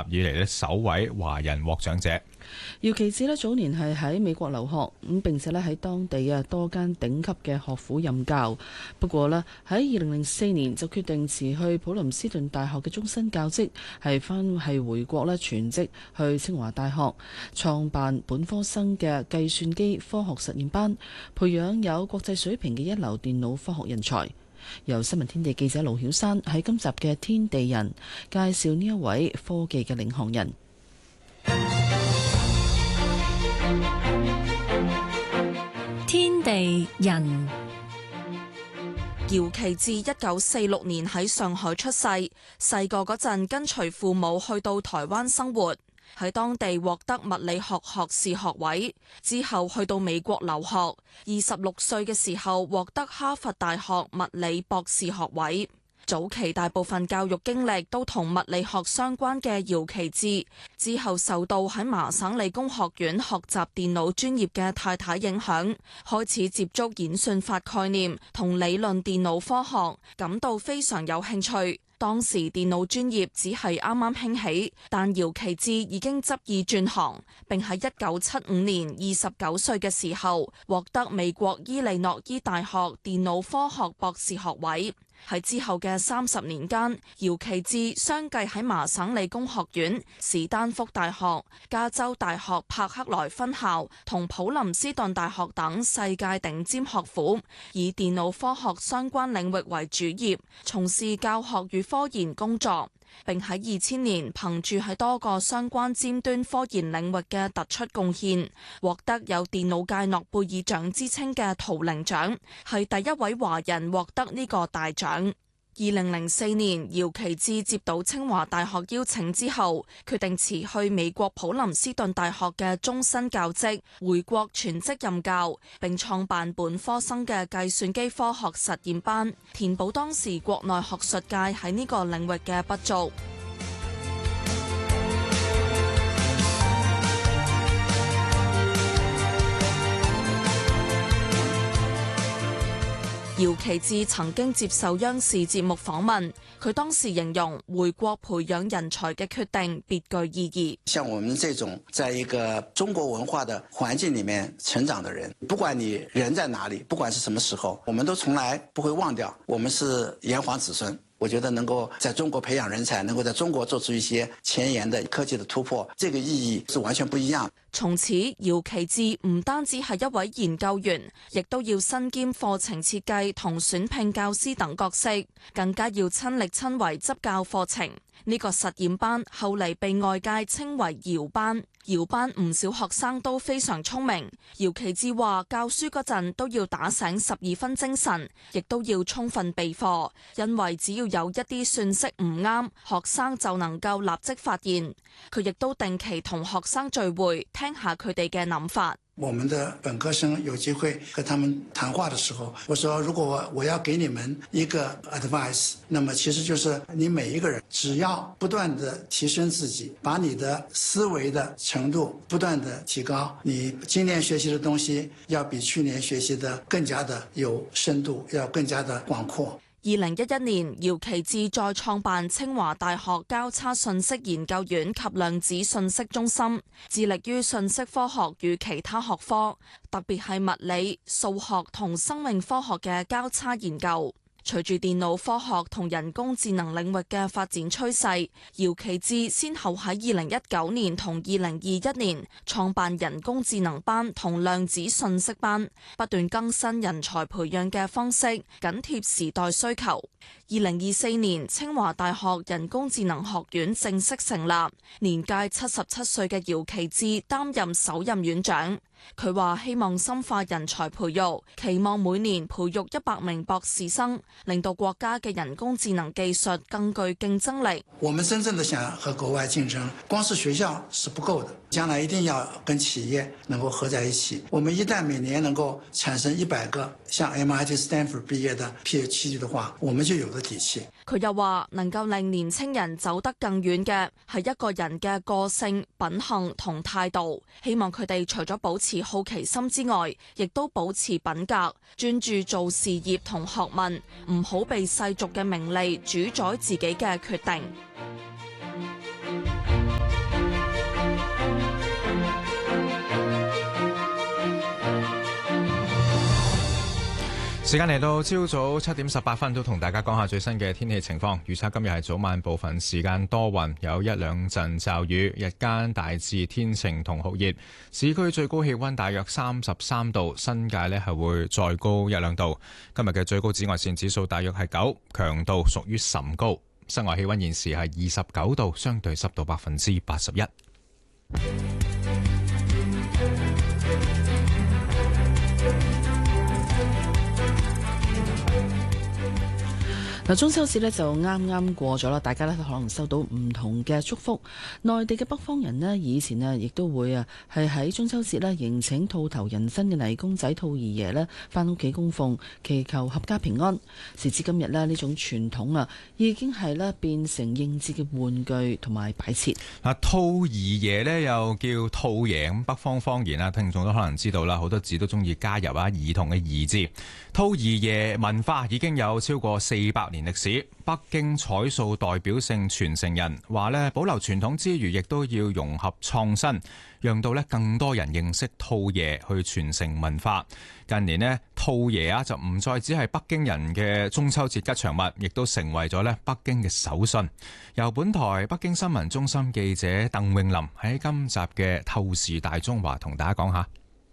以嚟咧首位華人獲獎者。 姚其智咧早年係喺美國留學，咁並且咧喺當地多間頂級嘅學府任教。不過咧喺2004年就決定辭去普林斯頓大學嘅終身教職，係回國咧全職去清華大學創辦本科生嘅計算機科學實驗班，培養有國際水平嘅一流電腦科學人才。由新聞天地記者盧曉山喺今集嘅天地人介紹呢一位科技嘅領航人。 天地人， 姚其智1946年喺上海出世，細個嗰陣跟隨父母去到台灣生活，喺當地獲得物理學學士學位，之後去到美國留學，26歲嘅時候獲得哈佛大學物理博士學位。早期大部分教育經歷都同物理學相關嘅姚其智，之後受到喺麻省理工學院學習電腦專業嘅太太影響，開始接觸演算法概念同理論電腦科學，感到非常有興趣。當時電腦專業只係啱啱興起，但姚其智已經執意轉行，並喺1975年29歲嘅時候獲得美國伊利諾伊大學電腦科學博士學位。喺之後嘅30年間，姚其智相繼喺麻省理工學院、史丹福大學、加州大學柏克萊分校同普林斯頓大學等世界頂尖學府，以電腦科學相關領域為主業，從事教學與科研工作。並喺2000年憑住喺多個相關尖端科研領域嘅突出貢獻，獲得有電腦界諾貝爾獎之稱嘅圖靈獎，係第一位華人獲得呢個大獎。2004年，姚其智接到清華大學邀請之後，決定辭去美國普林斯頓大學嘅終身教職，回國全職任教，並創辦本科生嘅計算機科學實驗班，填補當時國內學術界喺呢個領域嘅不足。姚其智曾經接受央視節目訪問，佢當時形容回國培養人才嘅決定別具意義。 像我們這種在一個中國文化的環境裡面成長的人，不管你人在哪裡，不管是什麼時候，我們都從來不會忘掉我們是炎黃子孫。我覺得能夠在中國培養人才，能夠在中國做出一些前沿的科技的突破，這個意義是完全不一樣。 從此，姚其智唔單止係一位研究員，亦都要身兼課程設計同選聘教師等角色，更加要親力親為執教課程。呢個實驗班後嚟被外界稱為姚班。姚班唔少學生都非常聰明。姚其智話教書嗰陣都要打醒12分精神，亦都要充分備課，因為只要有一啲算式唔啱，學生就能夠立即發現。佢亦都定期同學生聚會，聽下佢哋嘅諗法。 我們的本科生有機會和他們談話的時候，我說如果我要給你們一個 advice， 那麼其實就是你每一個人只要不斷地提升自己，把你的思維的程度不斷地提高，你今年學習的東西要比去年學習的更加的有深度，要更加的廣闊。 2011年，姚其智再創辦清華大學交叉信息研究院及量子信息中心，致力於信息科學與其他學科，特別係物理、數學同生命科學嘅交叉研究。隨住電腦科學同人工智能領域嘅發展趨勢，姚其智先後喺2019年同2021年創辦人工智能班同量子信息班，不斷更新人才培養嘅方式，緊貼時代需求。2024年，清華大學人工智能學院正式成立，年屆77歲嘅姚其智擔任首任院長。佢話希望深化人才培育，期望每年培育100名博士生，令到國家嘅人工智能技術更具競爭力。 我們真正的想和國外競爭，光是學校是不夠的，將來一定要跟企業能夠合在一起。我們一旦每年能夠產生100個像 MIT、Stanford 畢業的 PhD 的話，我們就有了底氣。 佢又話能夠令年輕人走得更遠嘅係一個人嘅個性、品行同態度。希望佢哋除咗保持好奇心之外，亦都保持品格，專注做事業同學問，唔好被世俗嘅名利主宰自己嘅決定。 時間嚟到朝早7點18分，都同大家講下最新嘅天氣情況。預測今日係早晚部分時間多雲，有一兩陣驟雨，日間大致天晴同酷熱。市區最高氣溫大約33度，新界呢係會再高一兩度。今日嘅最高紫外線指數大約係9，強度屬於甚高。室外氣溫現時係29度，相對濕度81%。 中秋節呢就啱啱過咗啦，大家呢可能收到唔同嘅祝福。內地嘅北方人呢，以前呢亦都會係喺中秋節呢迎請兔頭人身嘅泥公仔兔兒爺呢返屋企供奉，祈求合家平安。時至今日呢，呢種傳統已經係呢變成應節嘅玩具同埋擺設。 兔兒爺呢又叫兔爺，咁北方方言聽眾都可能知道啦，好多字都中意加入兒童嘅兒字。兔兒爺文化已經有超過400年歷史，北京彩塑代表性傳承人話呢，保留傳統之餘，亦都要融合創新，讓到更多人認識兔爺，去傳承文化。近年呢，兔爺就唔再只係北京人嘅中秋節吉祥物，亦都成為咗北京嘅手信。由本台北京新聞中心記者鄧詠琳喺今集嘅透視大中華同大家講下。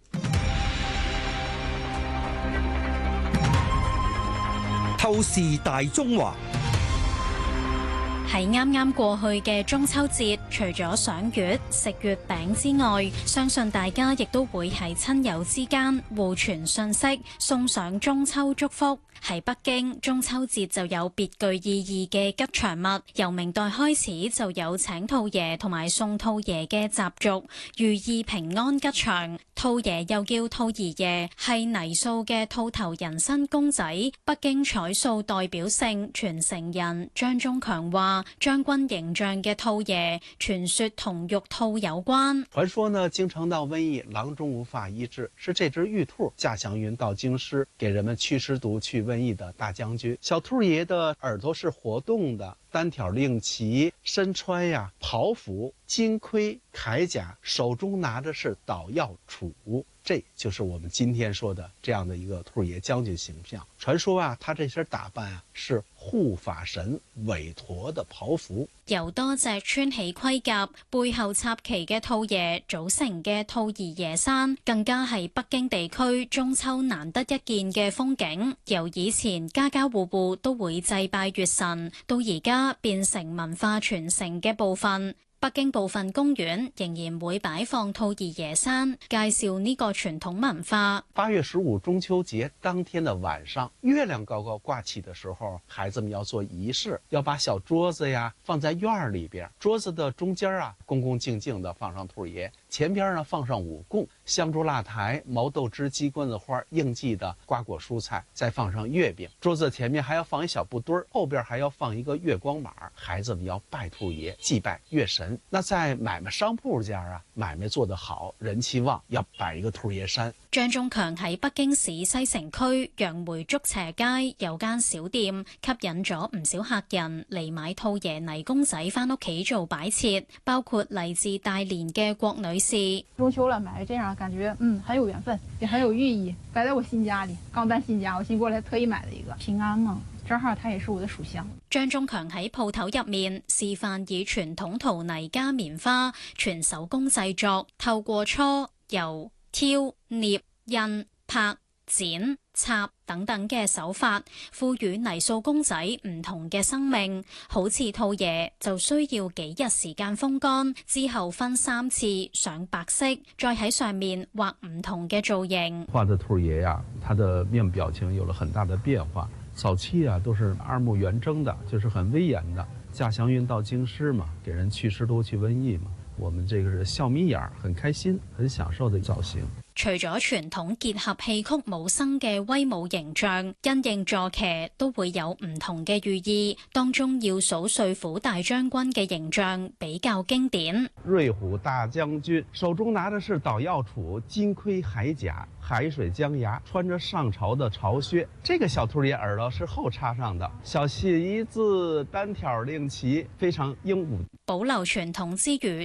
透視大中華。 喺啱啱過去嘅中秋節，除咗賞月、食月餅之外，相信大家亦都會喺親友之間互傳信息，送上中秋祝福。喺北京，中秋節就有別具意義嘅吉祥物，由明代開始就有請兔爺同埋送兔爺嘅習俗，寓意平安吉祥。兔爺又叫兔兒爺，係泥塑嘅兔頭人身公仔。北京彩塑代表性傳承人張忠強話，將軍形象嘅兔爺，傳說同玉兔有關。 傳說呢，京城鬧瘟疫，郎中無法醫治，是這隻玉兔駕祥雲到京師，給人們祛濕毒、去瘟疫的大將軍。小兔爺的耳朵是活動的，單挑令旗，身穿袍服、金盔、鎧甲，手中拿的是搗藥杵，這就是我們今天說的這樣的一個兔爺將軍形象。傳說他這身打扮是護法神韋陀的袍服。 由多隻穿起盔甲、背後插旗嘅兔爺組成嘅兔兒爺山，更加係北京地區中秋難得一見嘅風景。由以前家家戶戶都會祭拜月神，到而家變成文化傳承嘅部分。北京部分公園仍然會擺放兔兒爺山，介紹呢個傳統文化。 8月15中秋節當天的晚上，月亮高高掛起的時候，孩子們要做儀式，要把小桌子放在院裏邊，桌子的中間恭恭敬敬地放上兔爺，前邊呢放上五供、香燭蠟台、毛豆枝、雞冠子花、應季的瓜果蔬菜，再放上月餅。桌子前面還要放一小布堆，後邊還要放一個月光馬。孩子們要拜兔爺，祭拜月神。那在買賣商鋪家買賣做得好，人氣旺，要擺一個兔爺山。 張忠強喺北京市西城區楊梅竹斜街有間小店，吸引咗唔少客人嚟買兔爺泥公仔返屋企做擺設，包括嚟自大連嘅郭女士。 中秋了，買這樣感覺很有緣分，也很有寓意，擺在我新家裏。剛搬新家，我新過來特意買了一個平安嘛。正好它也是我的屬相。 張忠強喺鋪頭入面示範以傳統陶泥加棉花全手工製作，透過搓、油、挑、捏、印、拍、剪、插等等嘅手法，賦予泥塑公仔唔同嘅生命。好似兔爺就需要幾日時間風乾，之後分3次上白色，再喺上面畫唔同嘅造型。 畫的兔爺他的面部表情有了很大的變化。早期都是2目圓睜的，就是很威嚴的。駕祥雲到京師嘛，給人祛濕毒、去瘟疫嘛。我們這個是笑眯眼，很開心、很享受的造型。 除咗傳統結合戲曲武生嘅威武形象，因應坐騎都會有唔同嘅寓意。當中要數睡虎大將軍嘅形象比較經典。 瑞虎大將軍手中拿的是搗藥杵，金盔鎧甲，海水江崖，穿着上朝的朝靴。這個小兔爺耳朵是後插上的，小旗子單挑令旗，非常英武。 保留傳統之餘，